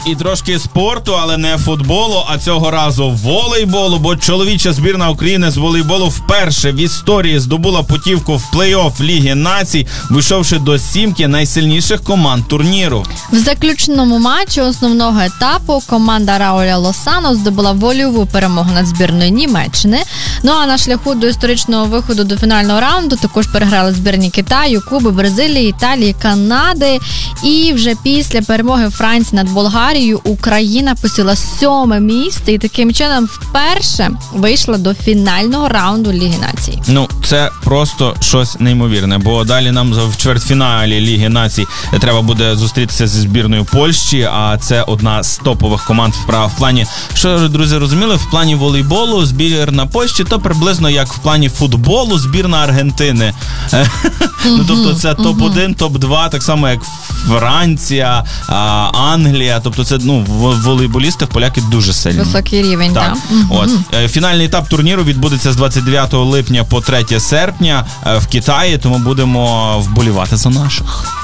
І трошки спорту, але не футболу, а цього разу волейболу, бо чоловіча збірна України з волейболу вперше в історії здобула путівку в плей-офф Ліги Націй, вийшовши до сімки найсильніших команд турніру. В заключному матчі основного етапу команда Рауля Лосано здобула вольову перемогу над збірною Німеччини. Ну а на шляху до історичного виходу до фінального раунду також переграли збірні Китаю, Куби, Бразилії, Італії, Канади. І вже після перемоги Франції над Болгарією Україна посіла 7-ме місце і таким чином вперше вийшла до фінального раунду Ліги Націй. Ну, це просто щось неймовірне, бо далі нам в чвертьфіналі Ліги Націй треба буде зустрітися зі збірною Польщі, а це одна з топових команд в плані, що, друзі, розуміли, в плані волейболу збірна Польщі то приблизно як в плані футболу збірна Аргентини. Ну, тобто це топ-1, топ-2, так само як Франція, Англія, тобто це, ну, волейболісти, поляки дуже сильні. Високий рівень, так. От. Фінальний етап турніру відбудеться з 29 липня по 3 серпня в Китаї, тому будемо вболівати за наших.